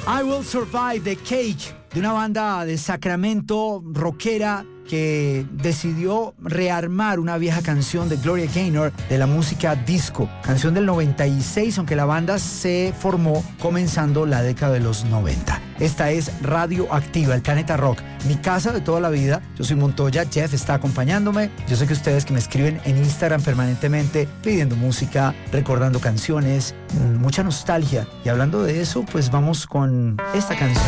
I Will Survive de Cake, de una banda de Sacramento rockera que decidió rearmar una vieja canción de Gloria Gaynor de la música disco, canción del 96, aunque la banda se formó comenzando la década de los 90. Esta es Radioactiva, el Planeta Rock, mi casa de toda la vida. Yo soy Montoya, Jeff está acompañándome. Yo sé que ustedes que me escriben en Instagram permanentemente pidiendo música, recordando canciones, mucha nostalgia. Y hablando de eso, pues vamos con esta canción.